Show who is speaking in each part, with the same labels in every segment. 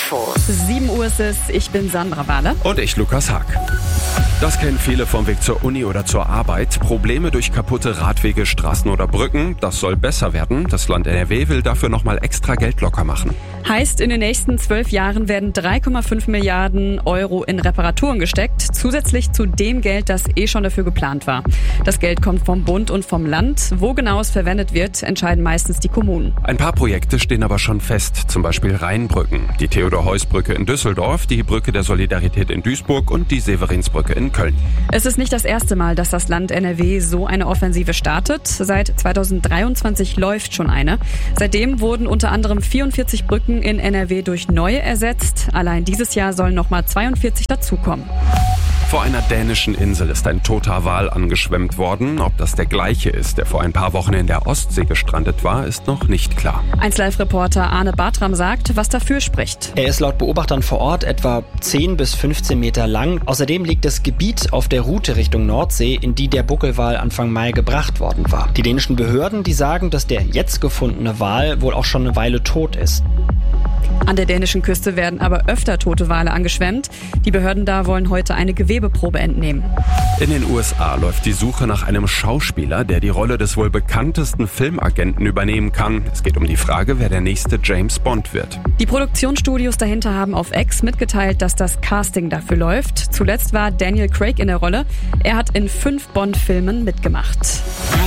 Speaker 1: Infos.
Speaker 2: 7 Uhr ist es, ich bin Sandra Wahler.
Speaker 3: Und ich, Lukas Haag. Das kennen viele vom Weg zur Uni oder zur Arbeit. Probleme durch kaputte Radwege, Straßen oder Brücken. Das soll besser werden. Das Land NRW will dafür nochmal extra Geld locker machen.
Speaker 2: Heißt, in den nächsten 12 Jahren werden 3,5 Milliarden Euro in Reparaturen gesteckt, zusätzlich zu dem Geld, das schon dafür geplant war. Das Geld kommt vom Bund und vom Land. Wo genau es verwendet wird, entscheiden meistens die Kommunen.
Speaker 3: Ein paar Projekte stehen aber schon fest, zum Beispiel Rheinbrücken, die Theodor-Heuss-Brücke in Düsseldorf, die Brücke der Solidarität in Duisburg und die Severinsbrücke in Köln.
Speaker 2: Es ist nicht das erste Mal, dass das Land NRW so eine Offensive startet. Seit 2023 läuft schon eine. Seitdem wurden unter anderem 44 Brücken in NRW durch neue ersetzt. Allein dieses Jahr sollen nochmal 42 dazukommen.
Speaker 3: Vor einer dänischen Insel ist ein toter Wal angeschwemmt worden. Ob das der gleiche ist, der vor ein paar Wochen in der Ostsee gestrandet war, ist noch nicht klar.
Speaker 2: 1Live-Reporter Arne Bartram sagt, was dafür spricht.
Speaker 4: Er ist laut Beobachtern vor Ort etwa 10 bis 15 Meter lang. Außerdem liegt das Gebiet auf der Route Richtung Nordsee, in die der Buckelwal Anfang Mai gebracht worden war. Die dänischen Behörden, die sagen, dass der jetzt gefundene Wal wohl auch schon eine Weile tot ist.
Speaker 2: An der dänischen Küste werden aber öfter tote Wale angeschwemmt. Die Behörden da wollen heute eine Gewebeprobe entnehmen.
Speaker 3: In den USA läuft die Suche nach einem Schauspieler, der die Rolle des wohl bekanntesten Filmagenten übernehmen kann. Es geht um die Frage, wer der nächste James Bond wird.
Speaker 2: Die Produktionsstudios dahinter haben auf X mitgeteilt, dass das Casting dafür läuft. Zuletzt war Daniel Craig in der Rolle. Er hat in 5 Bond-Filmen mitgemacht.
Speaker 1: 1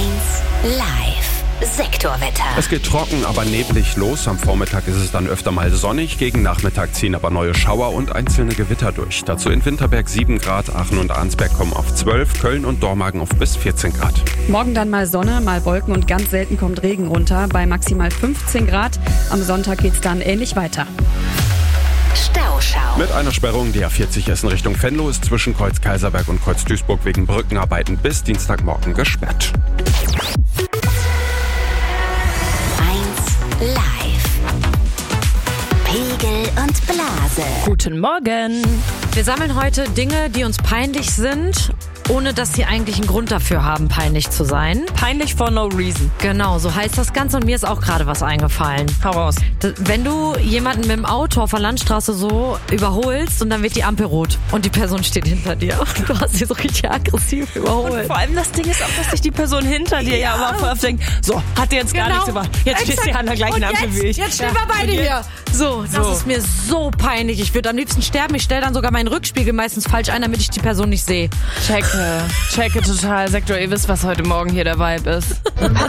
Speaker 1: Live. Sektorwetter.
Speaker 3: Es geht trocken, aber neblig los. Am Vormittag ist es dann öfter mal sonnig. Gegen Nachmittag ziehen aber neue Schauer und einzelne Gewitter durch. Dazu in Winterberg 7 Grad, Aachen und Arnsberg kommen auf 12, Köln und Dormagen auf bis 14 Grad.
Speaker 2: Morgen dann mal Sonne, mal Wolken und ganz selten kommt Regen runter. Bei maximal 15 Grad. Am Sonntag geht's dann ähnlich weiter.
Speaker 1: Stauschau.
Speaker 3: Mit einer Sperrung die A40 Essen Richtung Venlo ist zwischen Kreuz Kaiserberg und Kreuz Duisburg wegen Brückenarbeiten bis Dienstagmorgen gesperrt.
Speaker 1: Live. Pegel und Blase.
Speaker 5: Guten Morgen. Wir sammeln heute Dinge, die uns peinlich sind, ohne dass sie eigentlich einen Grund dafür haben, peinlich zu sein.
Speaker 6: Peinlich for no reason.
Speaker 5: Genau, so heißt das Ganze und mir ist auch gerade was eingefallen.
Speaker 6: Hau raus.
Speaker 5: Wenn du jemanden mit dem Auto auf der Landstraße so überholst und dann wird die Ampel rot und die Person steht hinter dir. Du hast sie so richtig aggressiv überholt.
Speaker 6: Und vor allem das Ding ist auch, dass sich die Person hinter dir ja aber voll oft denkt, so, hat der jetzt gar nichts gemacht. Jetzt stehst du an der gleichen Ampel wie ich.
Speaker 5: Jetzt stehen wir beide hier. So, das ist mir so peinlich. Ich würde am liebsten sterben. Ich stelle dann sogar meinen Rückspiegel meistens falsch ein, damit ich die Person nicht sehe.
Speaker 6: Checke total. Sektor, ihr wisst, was heute Morgen hier der Vibe ist.